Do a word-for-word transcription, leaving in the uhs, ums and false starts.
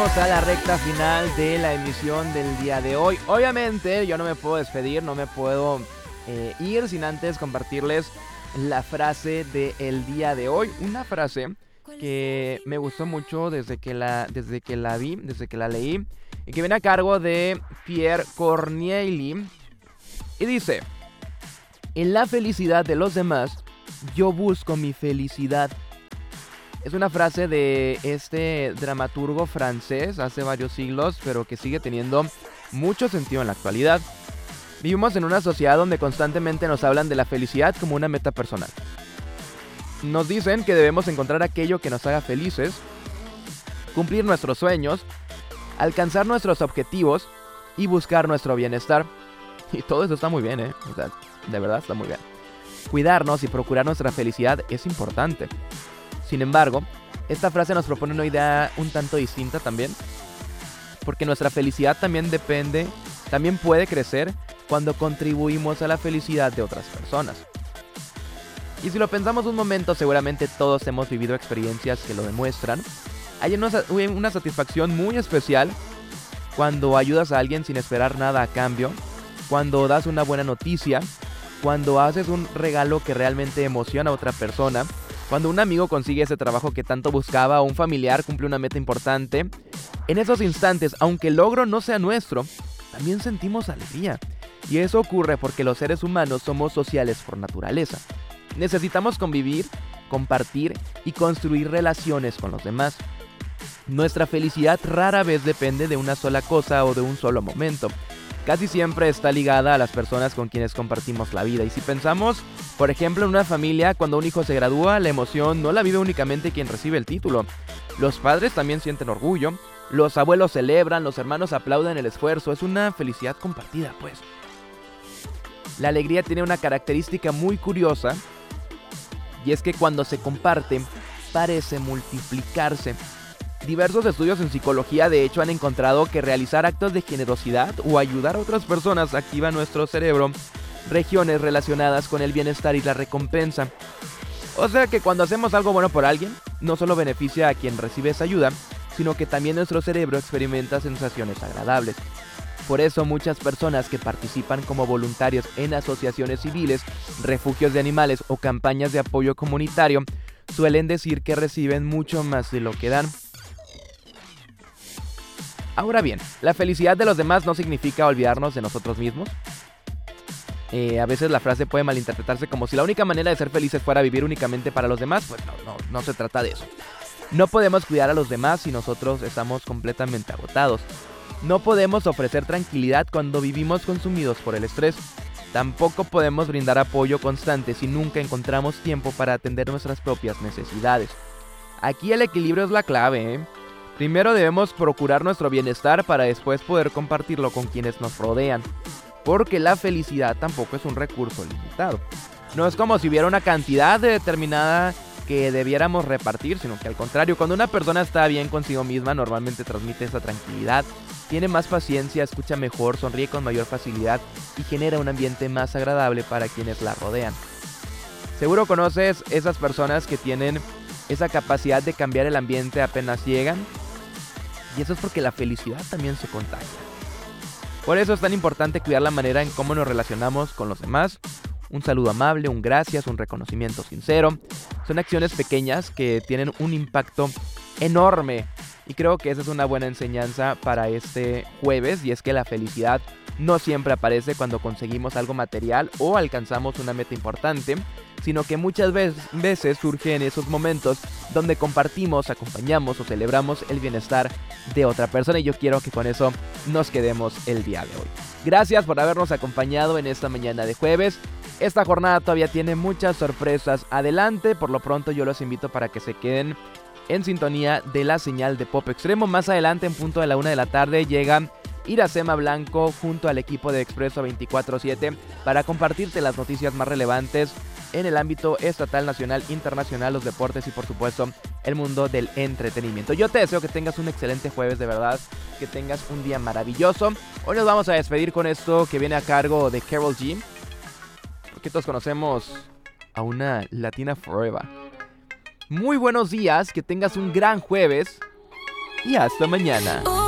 llegamos a la recta final de la emisión del día de hoy. Obviamente yo no me puedo despedir, no me puedo eh, ir sin antes compartirles la frase del día de hoy. Una frase que me gustó mucho desde que la, desde que la vi, desde que la leí, y que viene a cargo de Pierre Corneille. Y dice: en la felicidad de los demás, yo busco mi felicidad. Es una frase de este dramaturgo francés hace varios siglos, pero que sigue teniendo mucho sentido en la actualidad. Vivimos en una sociedad donde constantemente nos hablan de la felicidad como una meta personal. Nos dicen que debemos encontrar aquello que nos haga felices, cumplir nuestros sueños, alcanzar nuestros objetivos y buscar nuestro bienestar. Y todo eso está muy bien, ¿eh? O sea, de verdad está muy bien. Cuidarnos y procurar nuestra felicidad es importante. Sin embargo, esta frase nos propone una idea un tanto distinta también, porque nuestra felicidad también depende, también puede crecer cuando contribuimos a la felicidad de otras personas. Y si lo pensamos un momento, seguramente todos hemos vivido experiencias que lo demuestran. Hay una, una satisfacción muy especial cuando ayudas a alguien sin esperar nada a cambio, cuando das una buena noticia, cuando haces un regalo que realmente emociona a otra persona, cuando un amigo consigue ese trabajo que tanto buscaba o un familiar cumple una meta importante. En esos instantes, aunque el logro no sea nuestro, también sentimos alegría. Y eso ocurre porque los seres humanos somos sociales por naturaleza. Necesitamos convivir, compartir y construir relaciones con los demás. Nuestra felicidad rara vez depende de una sola cosa o de un solo momento. Casi siempre está ligada a las personas con quienes compartimos la vida. Y si pensamos, por ejemplo, en una familia, cuando un hijo se gradúa, la emoción no la vive únicamente quien recibe el título. Los padres también sienten orgullo, los abuelos celebran, los hermanos aplauden el esfuerzo. Es una felicidad compartida, pues. La alegría tiene una característica muy curiosa, y es que cuando se comparte, parece multiplicarse. Diversos estudios en psicología de hecho han encontrado que realizar actos de generosidad o ayudar a otras personas activa en nuestro cerebro regiones relacionadas con el bienestar y la recompensa. O sea que cuando hacemos algo bueno por alguien, no solo beneficia a quien recibe esa ayuda, sino que también nuestro cerebro experimenta sensaciones agradables. Por eso muchas personas que participan como voluntarios en asociaciones civiles, refugios de animales o campañas de apoyo comunitario, suelen decir que reciben mucho más de lo que dan. Ahora bien, la felicidad de los demás no significa olvidarnos de nosotros mismos. Eh, a veces la frase puede malinterpretarse como si la única manera de ser felices fuera vivir únicamente para los demás. Pues no, no, no se trata de eso. No podemos cuidar a los demás si nosotros estamos completamente agotados. No podemos ofrecer tranquilidad cuando vivimos consumidos por el estrés. Tampoco podemos brindar apoyo constante si nunca encontramos tiempo para atender nuestras propias necesidades. Aquí el equilibrio es la clave, ¿eh? Primero debemos procurar nuestro bienestar para después poder compartirlo con quienes nos rodean. Porque la felicidad tampoco es un recurso limitado. No es como si hubiera una cantidad determinada que debiéramos repartir, sino que al contrario, cuando una persona está bien consigo misma, normalmente transmite esa tranquilidad, tiene más paciencia, escucha mejor, sonríe con mayor facilidad y genera un ambiente más agradable para quienes la rodean. Seguro conoces esas personas que tienen esa capacidad de cambiar el ambiente apenas llegan. Y eso es porque la felicidad también se contagia. Por eso es tan importante cuidar la manera en cómo nos relacionamos con los demás. Un saludo amable, un gracias, un reconocimiento sincero. Son acciones pequeñas que tienen un impacto enorme. Y creo que esa es una buena enseñanza para este jueves. Y es que la felicidad no siempre aparece cuando conseguimos algo material o alcanzamos una meta importante, sino que muchas veces surge en esos momentos donde compartimos, acompañamos o celebramos el bienestar de otra persona. Y yo quiero que con eso nos quedemos el día de hoy. Gracias por habernos acompañado en esta mañana de jueves. Esta jornada todavía tiene muchas sorpresas adelante. Por lo pronto yo los invito para que se queden en sintonía de la señal de Pop Extremo. Más adelante, en punto de la una de la tarde, llega Iracema Blanco junto al equipo de Expreso veinticuatro siete para compartirte las noticias más relevantes en el ámbito estatal, nacional, internacional, los deportes y por supuesto el mundo del entretenimiento. Yo te deseo que tengas un excelente jueves, de verdad, que tengas un día maravilloso. Hoy nos vamos a despedir con esto que viene a cargo de Karol G, porque todos conocemos a una latina forever. Muy buenos días, que tengas un gran jueves y hasta mañana.